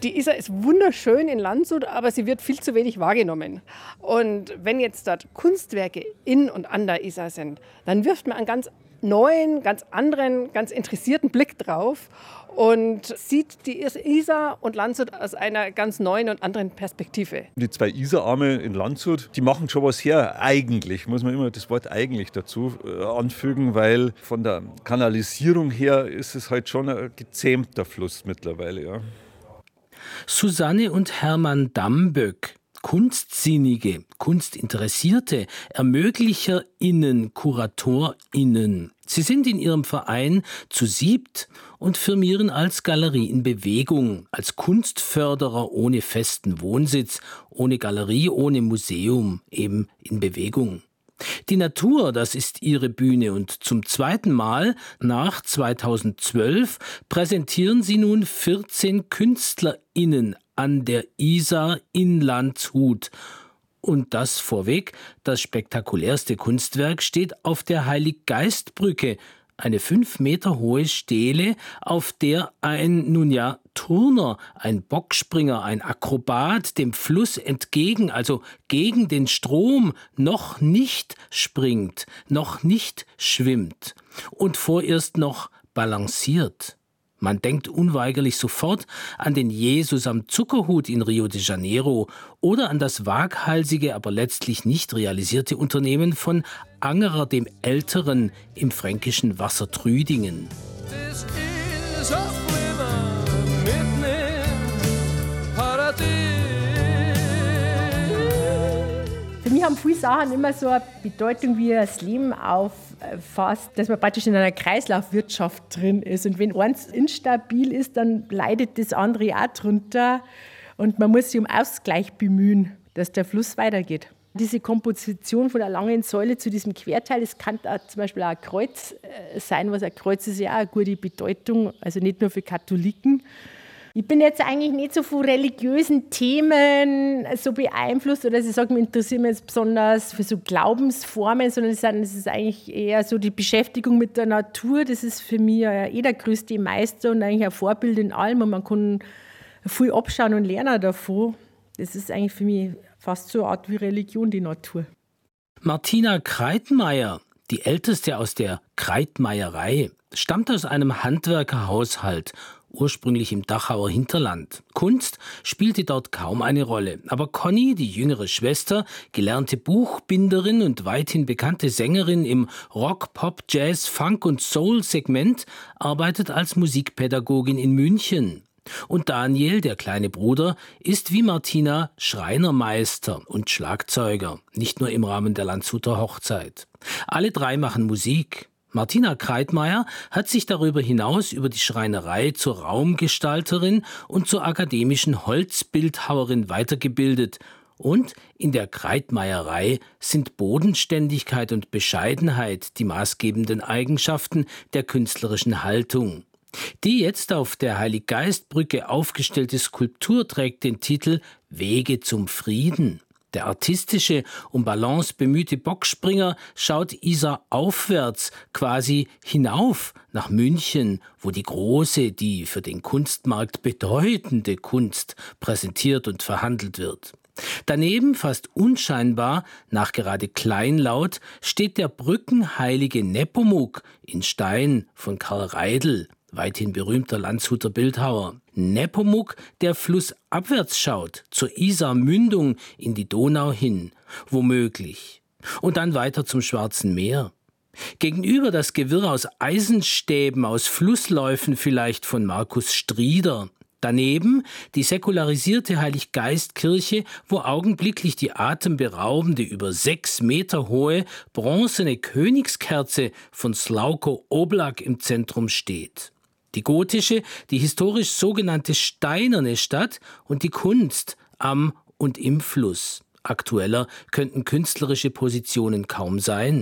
Die Isar ist wunderschön in Landshut, aber sie wird viel zu wenig wahrgenommen. Und wenn jetzt dort Kunstwerke in und an der Isar sind, dann wirft man einen ganz neuen, ganz anderen, ganz interessierten Blick drauf und sieht die Isar und Landshut aus einer ganz neuen und anderen Perspektive. Die 2 Isararme in Landshut, die machen schon was her, eigentlich, muss man immer das Wort eigentlich dazu anfügen, weil von der Kanalisierung her ist es halt schon ein gezähmter Fluss mittlerweile. Ja. Susanne und Hermann Damböck, Kunstsinnige, Kunstinteressierte, ErmöglicherInnen, KuratorInnen. Sie sind in ihrem Verein zu 7 und firmieren als Galerie in Bewegung, als Kunstförderer ohne festen Wohnsitz, ohne Galerie, ohne Museum, eben in Bewegung. Die Natur, das ist ihre Bühne und zum 2. Mal nach 2012 präsentieren sie nun 14 KünstlerInnen an der Isar in Landshut. Und das vorweg, das spektakulärste Kunstwerk steht auf der Heiliggeistbrücke, eine 5 Meter hohe Stele, auf der ein, Turner, ein Bockspringer, ein Akrobat dem Fluss entgegen, also gegen den Strom, noch nicht springt, noch nicht schwimmt und vorerst noch balanciert. Man denkt unweigerlich sofort an den Jesus am Zuckerhut in Rio de Janeiro oder an das waghalsige, aber letztlich nicht realisierte Unternehmen von Angerer dem Älteren im fränkischen Wassertrüdingen. Für mich haben viele Sachen immer so eine Bedeutung, wie das Leben auffasst, dass man praktisch in einer Kreislaufwirtschaft drin ist. Und wenn eins instabil ist, dann leidet das andere auch drunter. Und man muss sich um Ausgleich bemühen, dass der Fluss weitergeht. Diese Komposition von der langen Säule zu diesem Querteil, das kann auch zum Beispiel auch ein Kreuz sein. Ein Kreuz ist ja auch eine gute Bedeutung, also nicht nur für Katholiken. Ich bin jetzt eigentlich nicht so von religiösen Themen so beeinflusst oder ich sage, mich interessiert mich jetzt besonders für so Glaubensformen, sondern es ist eigentlich eher so die Beschäftigung mit der Natur. Das ist für mich der größte Meister und eigentlich ein Vorbild in allem und man kann viel abschauen und lernen davon. Das ist eigentlich für mich fast so eine Art wie Religion, die Natur. Martina Kreitmeier, die älteste aus der Kreitmeierei, stammt aus einem Handwerkerhaushalt, ursprünglich im Dachauer Hinterland. Kunst spielte dort kaum eine Rolle. Aber Conny, die jüngere Schwester, gelernte Buchbinderin und weithin bekannte Sängerin im Rock, Pop, Jazz, Funk und Soul-Segment, arbeitet als Musikpädagogin in München. Und Daniel, der kleine Bruder, ist wie Martina Schreinermeister und Schlagzeuger, nicht nur im Rahmen der Landshuter Hochzeit. Alle 3 machen Musik. Martina Kreitmeier hat sich darüber hinaus über die Schreinerei zur Raumgestalterin und zur akademischen Holzbildhauerin weitergebildet. Und in der Kreitmeierei sind Bodenständigkeit und Bescheidenheit die maßgebenden Eigenschaften der künstlerischen Haltung. Die jetzt auf der Heiliggeistbrücke aufgestellte Skulptur trägt den Titel »Wege zum Frieden«. Der artistische, um Balance bemühte Bockspringer schaut Isar aufwärts, quasi hinauf nach München, wo die große, die für den Kunstmarkt bedeutende Kunst präsentiert und verhandelt wird. Daneben, fast unscheinbar, nachgerade kleinlaut, steht der brückenheilige Nepomuk in Stein von Karl Reidl, weithin berühmter Landshuter Bildhauer. Nepomuk, der flussabwärts schaut, zur Isar-Mündung in die Donau hin, womöglich. Und dann weiter zum Schwarzen Meer. Gegenüber das Gewirr aus Eisenstäben, aus Flussläufen vielleicht von Markus Strieder. Daneben die säkularisierte Heiliggeistkirche, wo augenblicklich die atemberaubende, über 6 Meter hohe, bronzene Königskerze von Slavko Oblak im Zentrum steht. Die gotische, die historisch sogenannte steinerne Stadt und die Kunst am und im Fluss. Aktueller könnten künstlerische Positionen kaum sein.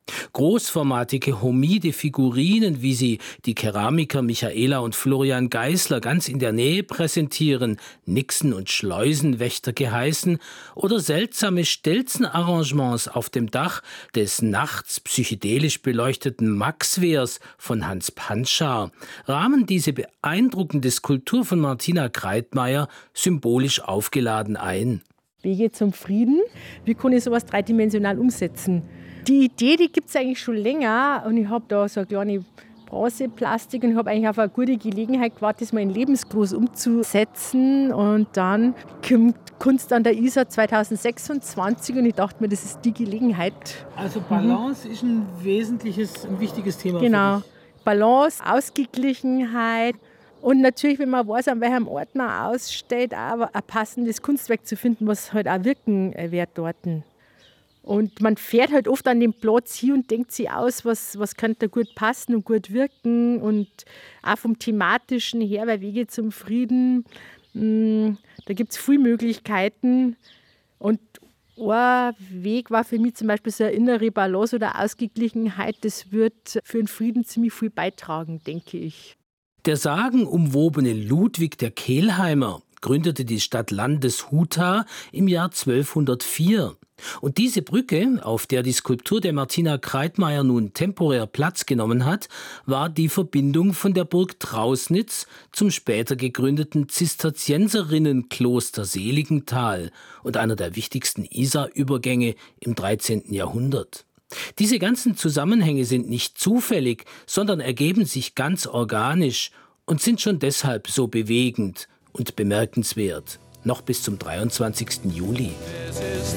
Großformatige homide Figurinen, wie sie die Keramiker Michaela und Florian Geisler ganz in der Nähe präsentieren, Nixen und Schleusenwächter geheißen, oder seltsame Stelzenarrangements auf dem Dach des nachts psychedelisch beleuchteten Maxwehrs von Hans Panschar, rahmen diese beeindruckende Skulptur von Martina Kreitmayr symbolisch aufgeladen ein. Wege zum Frieden. Wie kann ich sowas dreidimensional umsetzen? Die Idee, die gibt es eigentlich schon länger und ich habe da so eine kleine Bronzeplastik und ich habe eigentlich auf eine gute Gelegenheit gewartet, das mal in lebensgroß umzusetzen, und dann kommt Kunst an der Isar 2026 und ich dachte mir, das ist die Gelegenheit. Also Balance ist ein wichtiges Thema. Genau, Balance, Ausgeglichenheit und natürlich, wenn man weiß, an welchem Ort man ausstellt, auch ein passendes Kunstwerk zu finden, was halt auch wirken wird dort. Und man fährt halt oft an den Platz hier und denkt sich aus, was könnte da gut passen und gut wirken. Und auch vom Thematischen her, bei Wege zum Frieden, da gibt es viele Möglichkeiten. Und ein Weg war für mich zum Beispiel so eine innere Balance oder Ausgeglichenheit. Das wird für den Frieden ziemlich viel beitragen, denke ich. Der sagenumwobene Ludwig der Kelheimer gründete die Stadt Landeshuta im Jahr 1204. Und diese Brücke, auf der die Skulptur der Martina Kreitmayr nun temporär Platz genommen hat, war die Verbindung von der Burg Trausnitz zum später gegründeten Zisterzienserinnenkloster Seligenthal und einer der wichtigsten Isarübergänge im 13. Jahrhundert. Diese ganzen Zusammenhänge sind nicht zufällig, sondern ergeben sich ganz organisch und sind schon deshalb so bewegend und bemerkenswert. Noch bis zum 23. Juli. Es ist